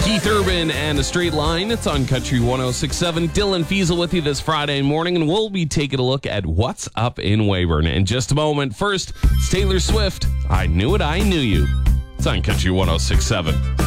Keith Urban and A Straight Line. It's on Country 106.7. Dylan Fiesel with you this Friday morning, and we'll be taking a look at what's up in Weyburn in just a moment. First, it's Taylor Swift. I Knew It, I Knew You. It's on Country 106.7.